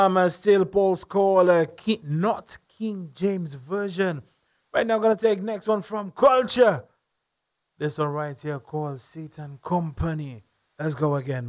Still Paul's call, not King James Version. Right now, I'm going to take next one from Culture. This one right here called Satan Company. Let's go again.